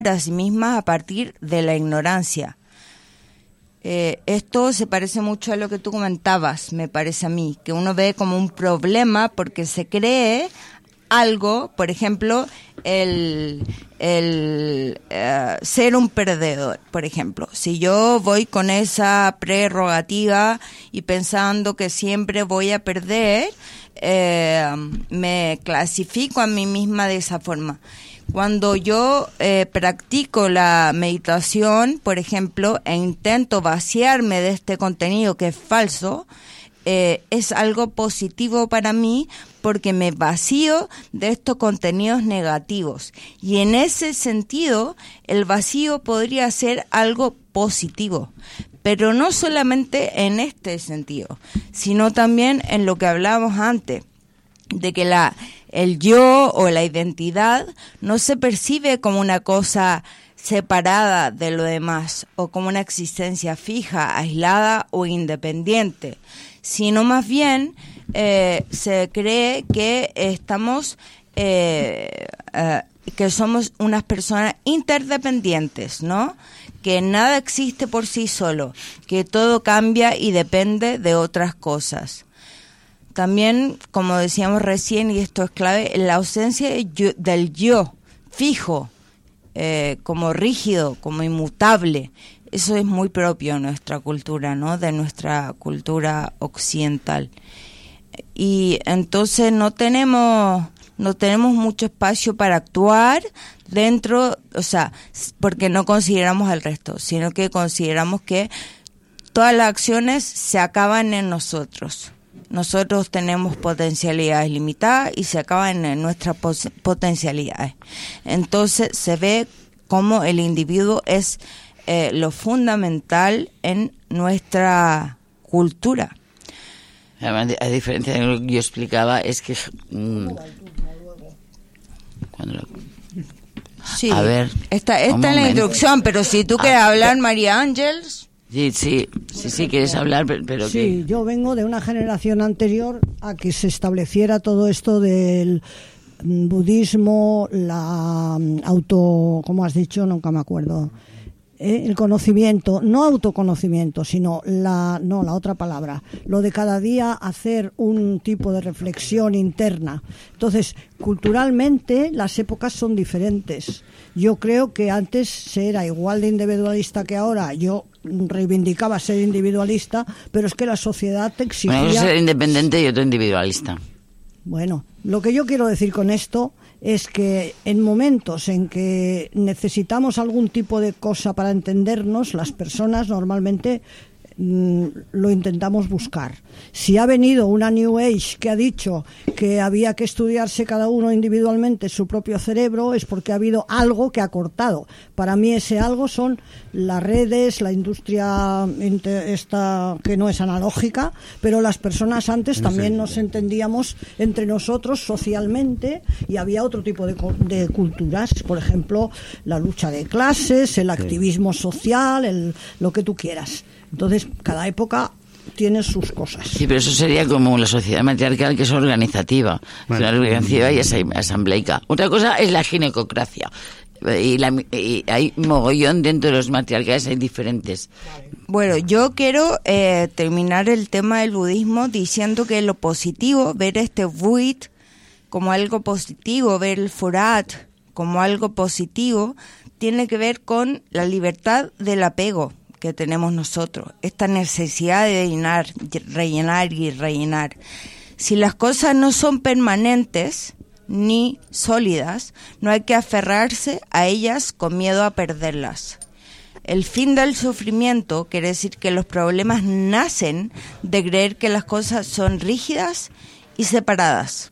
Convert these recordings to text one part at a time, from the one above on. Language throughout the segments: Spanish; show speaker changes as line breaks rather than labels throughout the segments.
a sí mismas a partir de la ignorancia. Esto se parece mucho a lo que tú comentabas, me parece a mí, que uno ve como un problema porque se cree algo, por ejemplo, el ser un perdedor, por ejemplo. Si yo voy con esa prerrogativa y pensando que siempre voy a perder, me clasifico a mí misma de esa forma. Cuando yo practico la meditación, por ejemplo, e intento vaciarme de este contenido que es falso, es algo positivo para mí porque me vacío de estos contenidos negativos. Y en ese sentido, el vacío podría ser algo positivo. Pero no solamente en este sentido, sino también en lo que hablábamos antes, de que el yo o la identidad no se percibe como una cosa separada de lo demás o como una existencia fija, aislada o independiente, sino más bien se cree que estamos que somos unas personas interdependientes, ¿no? Que nada existe por sí solo, que todo cambia y depende de otras cosas. También, como decíamos recién, y esto es clave, la ausencia del yo fijo, como rígido, como inmutable. Eso es muy propio de nuestra cultura, ¿no? De nuestra cultura occidental. Y entonces no tenemos mucho espacio para actuar dentro, o sea, porque no consideramos al resto, sino que consideramos que todas las acciones se acaban en nosotros. Nosotros tenemos potencialidades limitadas y se acaban en nuestras potencialidades. Entonces se ve como el individuo es lo fundamental en nuestra cultura.
Además, a diferencia de lo que yo explicaba, es que
sí,
a ver,
está en la introducción, pero si tú quieres hablar, María Ángeles.
Sí, quieres hablar, pero
sí, yo vengo de una generación anterior a que se estableciera todo esto del budismo, la ¿cómo has dicho? Nunca me acuerdo. El conocimiento, no autoconocimiento, sino la otra palabra, lo de cada día hacer un tipo de reflexión interna. Entonces, culturalmente las épocas son diferentes. Yo creo que antes se era igual de individualista que ahora. Yo reivindicaba ser individualista, pero es que la sociedad te exigía...
Bueno, ser independiente y otro individualista.
Bueno, lo que yo quiero decir con esto es que en momentos en que necesitamos algún tipo de cosa para entendernos, las personas normalmente lo intentamos buscar. Si ha venido una New Age que ha dicho que había que estudiarse cada uno individualmente su propio cerebro, es porque ha habido algo que ha cortado. Para mí ese algo son las redes, la industria esta que no es analógica, pero las personas antes también nos entendíamos entre nosotros socialmente y había otro tipo de culturas, por ejemplo, la lucha de clases, el activismo social, lo que tú quieras. Entonces, cada tiene sus cosas.
Sí, pero eso sería como la sociedad matriarcal, que es organizativa. Bueno, es una organizativa y es asambleica. Otra cosa es la ginecocracia. Y hay mogollón dentro de los matriarcales, hay diferentes.
Bueno, yo quiero terminar el tema del budismo diciendo que lo positivo, ver este Buit como algo positivo, ver el Furat como algo positivo, tiene que ver con la libertad del apego que tenemos nosotros, esta necesidad de rellenar. Si las cosas no son permanentes ni sólidas, no hay que aferrarse a ellas con miedo a perderlas. El fin del sufrimiento quiere decir que los problemas nacen de creer que las cosas son rígidas y separadas.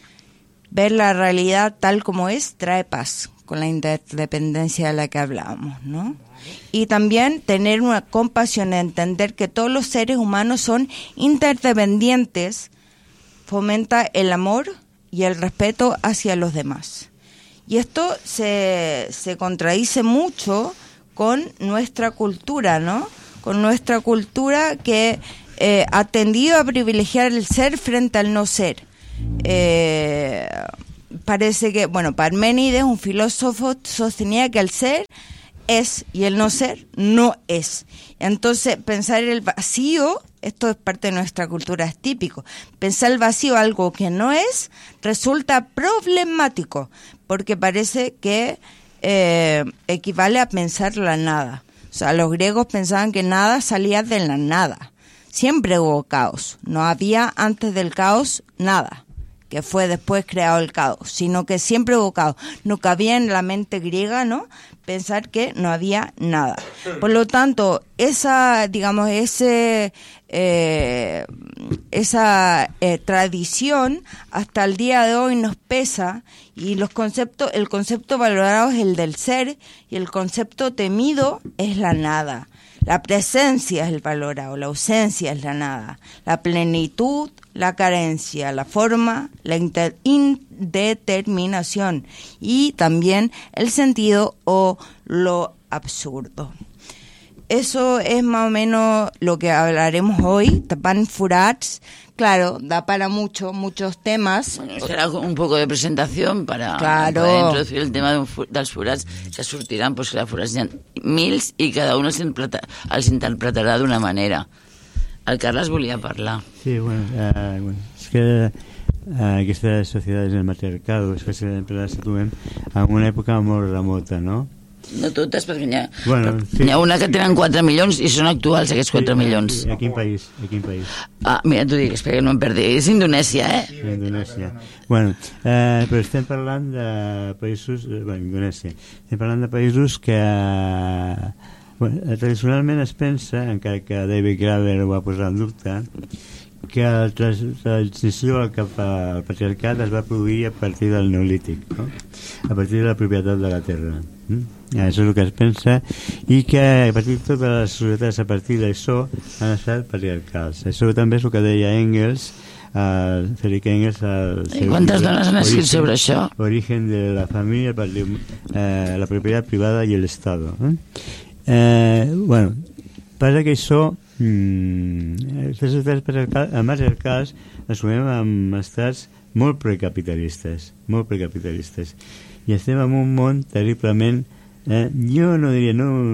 Ver la realidad tal como es trae paz, con la interdependencia de la que hablábamos, ¿no? Y también tener una compasión, entender que todos los seres humanos son interdependientes, fomenta el amor y el respeto hacia los demás. Y esto se contradice mucho con nuestra cultura, ¿no? Con nuestra cultura que ha tendido a privilegiar el ser frente al no ser. parece que, bueno, Parménides, un filósofo, sostenía que el ser es y el no ser no es. Entonces, pensar el vacío, esto es parte de nuestra cultura, es típico. Pensar el vacío, algo que no es, resulta problemático, porque parece que equivale a pensar la nada. O sea, los griegos pensaban que nada salía de la nada. Siempre hubo caos. No había antes del caos nada, que fue después creado el caos, sino que siempre hubo caos. No cabía en la mente griega, ¿no?, pensar que no había nada. Por lo tanto, esa tradición hasta el día de hoy nos pesa, y el concepto valorado es el del ser, y el concepto temido es la nada. La presencia es el valorado, la ausencia es la nada, la plenitud, la carencia, la forma, la indeterminación y también el sentido o lo absurdo. Eso es más o menos lo que hablaremos hoy. Tapant forats, claro, da para muchos temas.
Bueno, serà un poco de presentación para introducir el tema dels forats, que sortiran, pues que forats hi ha mils i cada un els interpretarà d'una manera. El Carles volia parlar.
Sí, bueno, és que aquestes societats del matriarcado especialment les situem en una època molt remota, no?
No totes, perquè n'hi ha una que tenen 4 milions i són actuals, aquests 4 milions.
A quin país?
Mira, t'ho dic, espera que no em perdi. És Indonèsia,
Indonèsia. Bueno, però estem parlant de països... Indonèsia. Estem parlant de països que... tradicionalment es pensa, encara que David Graeber ho va posar en dubte, que la transició cap al patriarcat es va produir a partir del Neolític, no? A partir de la propietat de la terra. Això és el que es pensa, i que a partir de totes les societats a partir d'això han estat patriarcals. Això també és el que deia Engels, Friedrich Engels.
Quantes dones han escrit sobre això?
Origen de la família, la propietat privada i l'Estado. Bueno, passa que això les societats patriarcals les trobem en estats molt precapitalistes, i estem en un món terriblement jo no diria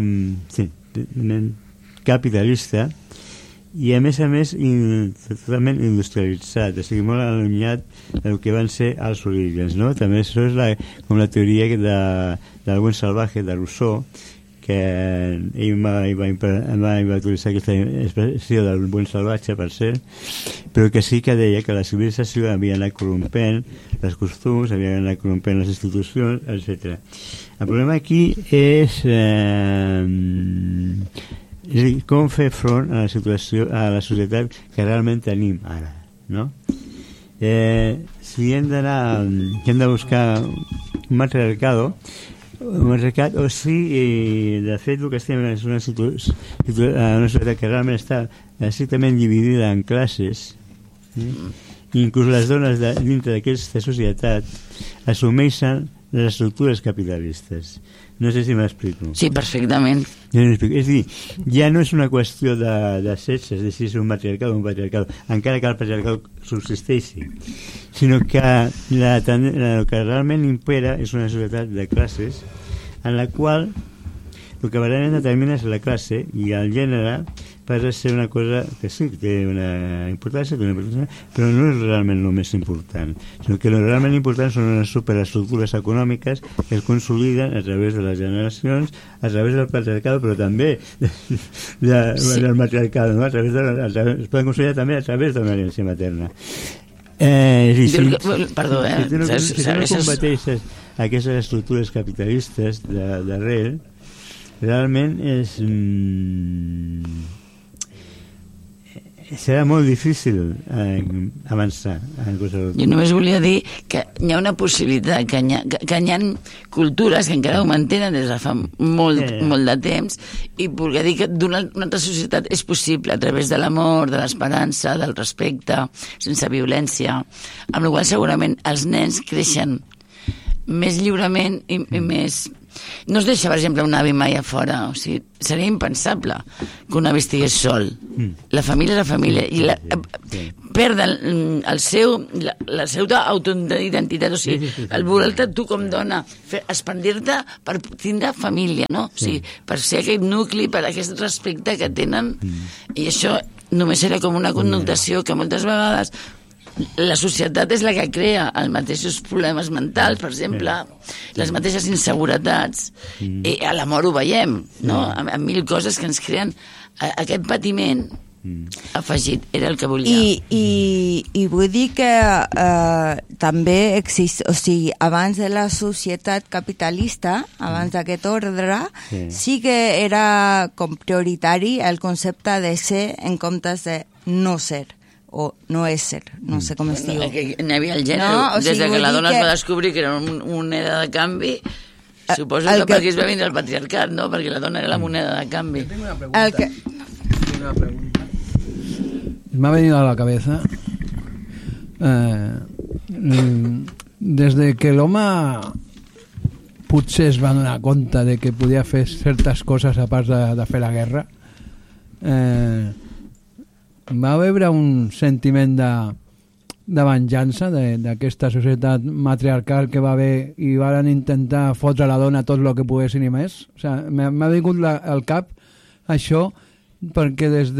capitalista, i a més totalment industrialitzat, o sigui, molt allunyat del que van ser els orígens, no? També això és com la teoria del buen salvaje de Rousseau, que ell va utilitzar aquesta expressió del buen salvatge, per cert, però que sí que deia que la civilització havia anat corrompent els costums, havia anat corrompent les institucions, etc. El problema aquí és com fer front a la situació, a la societat que realment tenim ara, no? Si hem de buscar un matriarcado, o si de fet el que estem és una societat que realment està estrictament dividida en classes, inclús les dones dintre d'aquesta societat assumeixen les estructures capitalistes. No sé si m'explico.
Sí, perfectament.
És a dir, ja no és una qüestió de sexes, de si és un matriarcat o un patriarcat, encara que el patriarcat subsisteixi, sinó que el que realment impera és una societat de classes en la qual el que realment determina és la classe, i el gènere passa a ser una cosa que sí, que té una importància, però no és realment el més important, sinó que el realment important són unes superestructures econòmiques que es consoliden a través de les generacions, a través del patriarcat, però també del matriarcat, no? Es poden consolidar també a través d'una herència materna.
Perdó,
si no combateixes aquestes estructures capitalistes d'arrel, realment serà molt difícil avançar en qualsevol.
Jo només volia dir que hi ha una possibilitat, que hi ha cultures que encara ho mantenen des de fa molt de temps, i volia dir que una altra societat és possible a través de l'amor, de l'esperança, del respecte, sense violència, amb la qual segurament els nens creixen més lliurement i més No es deixa, per exemple, un avi mai a fora. O sigui, seria impensable que un avi estigués sol. La família és la família. I perden la seva autoidentitat. O sigui, el voler-te tu com dona, expandir-te per tindre família, no? O sigui, per ser aquest nucli, per aquest respecte que tenen. I això només era com una connotació que moltes vegades la societat és la que crea els mateixos problemes mentals, per exemple, les mateixes inseguretats. A l'amor ho veiem, no? Amb mil coses que ens creen aquest patiment afegit, era el que volia.
I vull dir que també existe, o sigui, abans de la societat capitalista, abans d'aquest ordre, sí que era com prioritari el concepte de ser en comptes de no ser o no ésser, no sé com es diu.
N'hi havia el gènere, no, o sigui, des que la dona es va descobrir que era una moneda de canvi, suposo que per aquí es va vindre el patriarcat, no? Perquè la dona era la moneda de canvi.
Tengo una pregunta. Me ha venido a la cabeza desde que l'home potser es va donar compte de que podia fer certes coses a part de fer la guerra, va haver un sentiment de venjança d'aquesta societat matriarcal que va haver i van intentar fotre a la dona tot el que poguessin i més. O sigui, m'ha vingut al cap això perquè des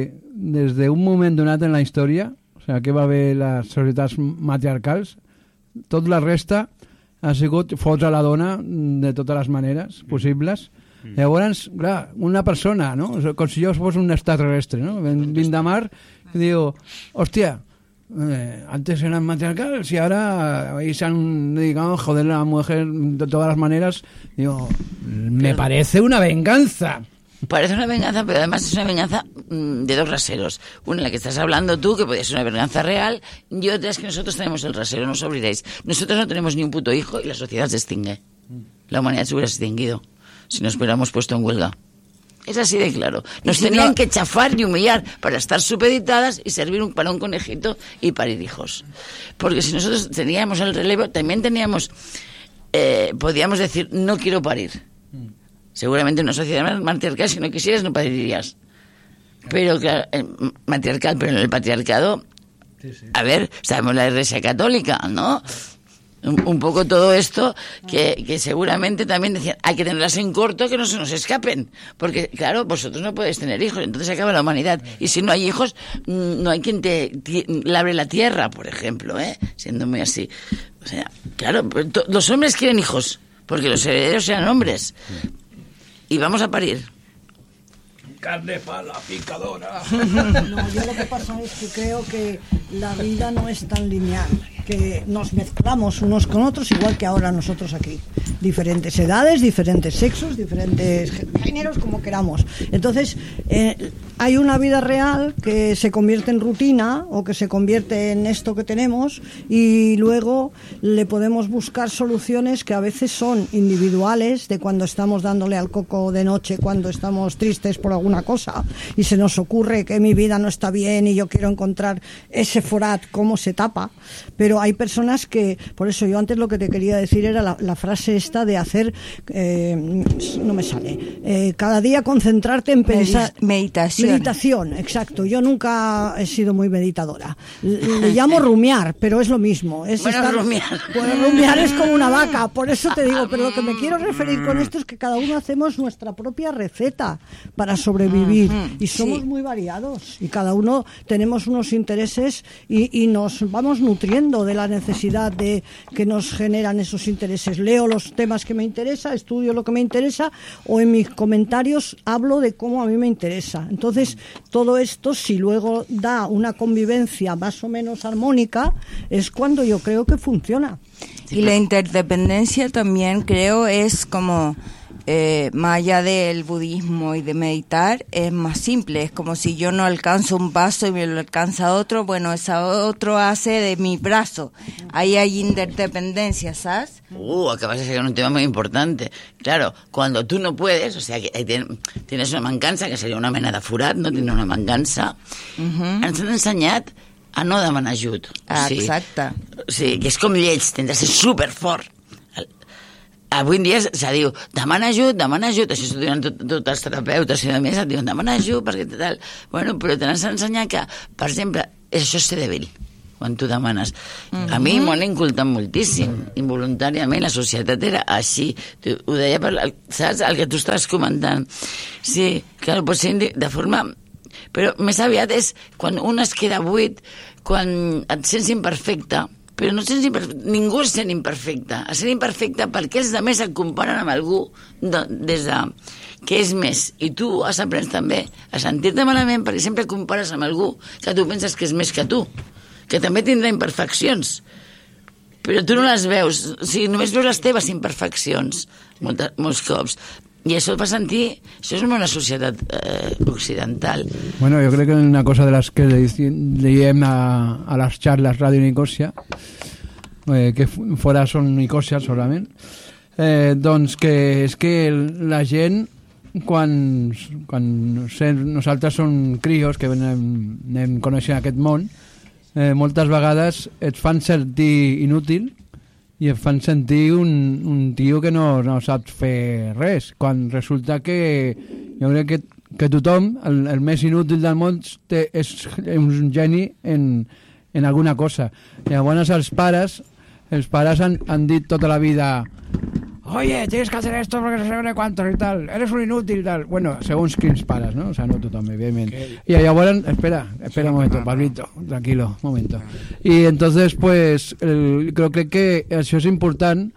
d'un moment donat en la història, o sigui, que va haver les societats matriarcals, tot la resta ha sigut fotre a la dona de totes les maneres possibles. Llavors, clar, una persona, no? Com si jo fos un extraterrestre, no? Vinc de mar i diu, hòstia, antes eran matriarcals y ahora se han dedicado a joder a la mujer de todas las maneras. Digo, me parece una venganza.
Parece una venganza, pero además es una venganza de dos raseros. Una en la que estás hablando tú, que podría ser una venganza real, y otra es que nosotros tenemos el rasero, no os olvidéis. Nosotros no tenemos ni un puto hijo y la sociedad se extingue. La humanidad se hubiera extinguido si nos hubiéramos puesto en huelga. Es así de claro. Nos tenían que chafar y humillar para estar supeditadas y servir para un conejito y parir hijos. Porque si nosotros teníamos el relevo, también teníamos, podíamos decir, no quiero parir. Seguramente en una sociedad matriarcal, si no quisieras, no parirías. Pero claro, matriarcal, pero en el patriarcado, a ver, sabemos la Iglesia Católica, ¿no? Un poco todo esto que seguramente también decían, hay que tenerlas en corto que no se nos escapen, porque claro, vosotros no podéis tener hijos, entonces acaba la humanidad, y si no hay hijos no hay quien te labre la tierra, por ejemplo, siendo muy así. O sea, claro, los hombres quieren hijos porque los herederos sean hombres y vamos a parir.
Carne para la picadora.
No, yo lo que pasa es que creo que la vida no es tan lineal, que nos mezclamos unos con otros, igual que ahora nosotros aquí. Diferentes edades, diferentes sexos, diferentes géneros, como queramos. Entonces, hay una vida real que se convierte en rutina o que se convierte en esto que tenemos, y luego le podemos buscar soluciones que a veces son individuales, de cuando estamos dándole al coco de noche, cuando estamos tristes por alguna cosa y se nos ocurre que mi vida no está bien y yo quiero encontrar ese forat, cómo se tapa. Pero hay personas que, por eso yo antes lo que te quería decir era la frase esta de hacer, no me sale, cada día concentrarte en pensar. Meditación, exacto. Yo nunca he sido muy meditadora. Le llamo rumiar, pero es lo mismo. Es rumiar es como una vaca, por eso te digo, pero lo que me quiero referir con esto es que cada uno hacemos nuestra propia receta para sobrevivir, y somos muy variados, y cada uno tenemos unos intereses y nos vamos nutriendo de la necesidad de que nos generan esos intereses. Leo los temas que me interesa, estudio lo que me interesa, o en mis comentarios hablo de cómo a mí me interesa. Entonces, todo esto, si luego da una convivencia más o menos armónica, es cuando yo creo que funciona.
Y la interdependencia también creo es como, más allá del budismo y de meditar, es más simple. Es como si yo no alcanzo un vaso y me lo alcanza otro, bueno, ese otro hace de mi brazo. Ahí hay interdependencia, ¿sabes?
Acabas de sacar un tema muy importante. Claro, cuando tú no puedes, o sea, que tienes una mancança, que seria una mena de forat, no tindre una mancança, ens han ensenyat a no demanar ajut.
Exacte.
O sigui, que és com lleig, tens de ser superfort. avui en dia se diu, demana ajut, això s'ho diuen tots els terapeutes i a més et diuen, demana ajut, perquè tal... Bueno, però t'has d'ensenyar que, per exemple, això és ser dèbil, quan tu demanes. A mi m'ho han incultat moltíssim, involuntàriament, la societat era així. Ho deia, saps, el que tu estaves comentant. Sí, que pot ser de forma... Però més aviat és quan un es queda buit, quan et sents imperfecte, però no sents imperfecte, ningú es sent imperfecte. Es sent imperfecte perquè els altres et comparen amb algú des de que és més, i tu has après també a sentir-te malament perquè sempre compares amb algú que tu penses que és més que tu, que també tindrà imperfeccions, però tu no les veus, o sigui, només veus les teves imperfeccions molts cops, i això et fa sentir, això és una societat occidental.
Bueno, yo creo que una cosa de las que leiem a las charlas Radio Nicosia, que fora són Nicosia solament, doncs que és que la gent quan nosaltres som crios que anem coneixent aquest món, moltes vegades et fan sentir inútil i et fan sentir un tio que no saps fer res, quan resulta que jo crec que tothom, el més inútil del món és un geni en alguna cosa. Llavors els pares han dit tota la vida, oye, tienes que hacer esto porque no sé de cuántos y tal, eres un inútil y tal. Bueno, según quins pares, ¿no? O sea, no tothom, evidentemente. Y allá bueno, espera un momento, Pablito, tranquilo, un momento. Y entonces, pues, creo que eso es importante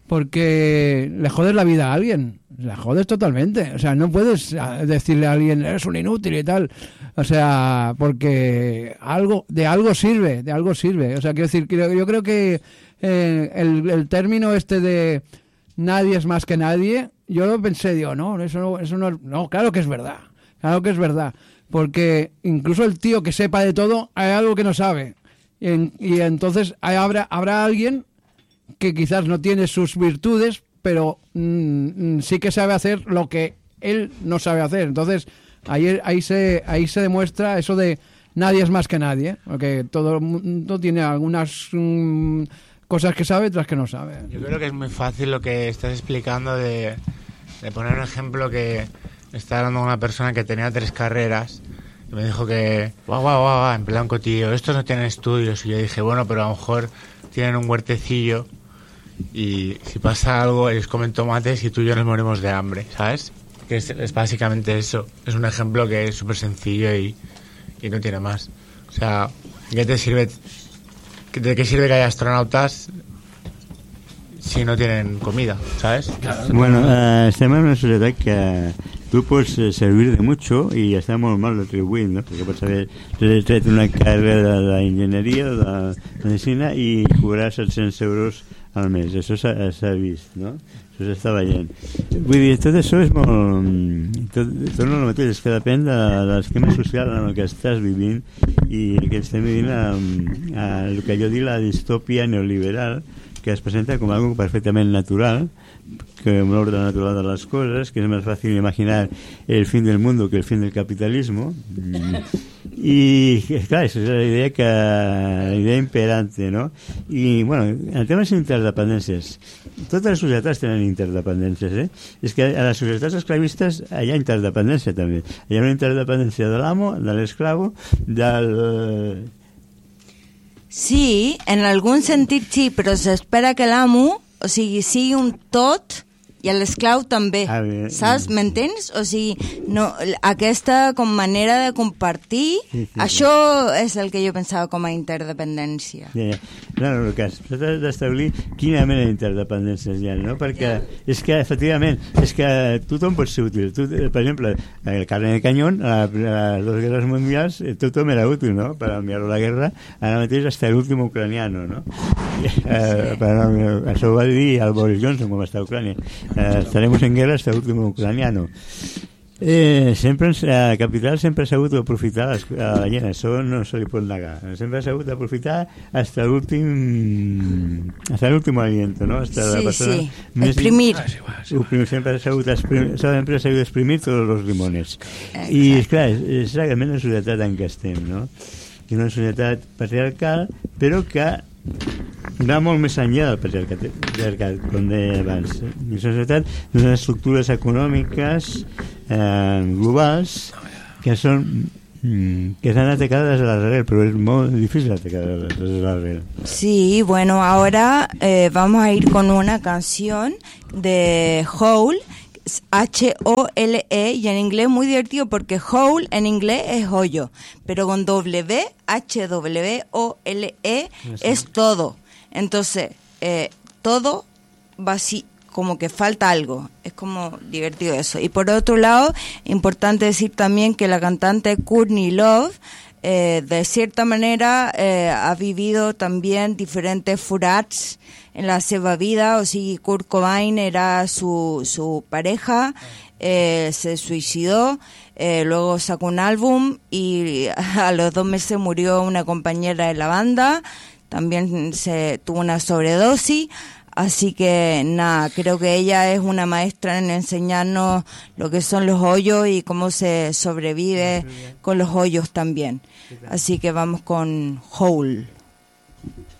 porque le jodes la vida a alguien, la jodes totalmente. O sea, no puedes decirle a alguien, eres un inútil y tal. O sea, porque de algo sirve. O sea, quiero decir, yo creo que el término este de nadie es más que nadie, yo lo pensé, digo, eso no, claro que es verdad, porque incluso el tío que sepa de todo, hay algo que no sabe, y entonces habrá alguien que quizás no tiene sus virtudes, pero sí que sabe hacer lo que él no sabe hacer. Entonces ahí se demuestra eso de nadie es más que nadie, porque todo el mundo tiene algunas cosas que sabe, otras que no sabe.
Yo creo que es muy fácil lo que estás explicando de poner un ejemplo que estaba hablando con una persona que tenía 3 carreras y me dijo que, guau, en blanco, tío, estos no tienen estudios. Y yo dije, bueno, pero a lo mejor tienen un huertecillo y si pasa algo ellos comen tomates y tú y yo nos morimos de hambre, ¿sabes? Que es básicamente eso. Es un ejemplo que es súper sencillo y no tiene más. O sea, ¿qué te sirve? ¿De qué sirve que haya astronautas si no tienen comida, ¿sabes?
Bueno, estem en una societat que tu pots servir de mucho i està molt mal retribuït, no? Perquè pots haver tret una carrera d'enginyeria o de medicina i cobrar 700 euros al mes. Això s'ha vist, no? Això s'està veient. Vull dir, tot això és molt... Tot el mateix, és que depèn de l'esquema social en el que estàs vivint i que estem vivint el que jo dic la distòpia neoliberal, que es presenta com algo perfectamente natural, que un orden natural de las cosas, que es más fácil imaginar el fin del mundo que el fin del capitalismo. Y claro, esa es la idea imperante, ¿no? Y bueno, el tema és interdependències. Totes les societats tenen interdependències, eh? És que a les societats esclavistes hi ha interdependència també. Hi ha una interdependència de l'amo, de l'esclavo, del...
Sí, en algun sentit sí, però s'espera que l'amo, o sigui un tot i l'esclau també, saps? M'entens? O sigui, no, aquesta com manera de compartir, sí. Això és el que jo pensava com a interdependència.
Ja. No, el cas, s'ha d'establir quina mena d'interdependències hi ha, no? Perquè és que, efectivament, és que tothom pot ser útil. Per exemple, el carne de canyón, a les 2 guerres mundials, tothom era útil, no? Per enviar-lo a la guerra, ara mateix hasta l'últim ucraniano, no? Això ho va dir el Boris Johnson quan va estar a Ucrània. Estaremos en guerra hasta el último ucraniano. La capital sempre ha sabut aprofitar la gent, això no se li pot negar. Sempre ha sabut aprofitar hasta l'últim aliento, no? Hasta la persona més
exprimir.
Sempre ha sabut exprimir tots els limones. I, clar, és realment la societat en què estem, no? És una societat patriarcal, però que va molt més enllà del patriarcat, com deia abans. Una societat d'unes estructures econòmiques globals que són que están atacadas a la red, pero es muy difícil atacar a la red.
Sí, bueno, ahora vamos a ir con una canción de Howl, H-O-L-E, y en inglés muy divertido porque Howl en inglés es hoyo, pero con W, H-W-O-L-E es todo. Entonces, todo vacío, como que falta algo, es como divertido eso. Y por otro lado, importante decir también que la cantante Courtney Love de cierta manera ha vivido también diferentes furats en la seva vida. O sea, Kurt Cobain era su pareja, se suicidó, luego sacó un álbum y a los 2 meses murió una compañera de la banda, también tuvo una sobredosis. Así que nada, creo que ella es una maestra en enseñarnos lo que son los hoyos y cómo se sobrevive con los hoyos también. Así que vamos con Howl.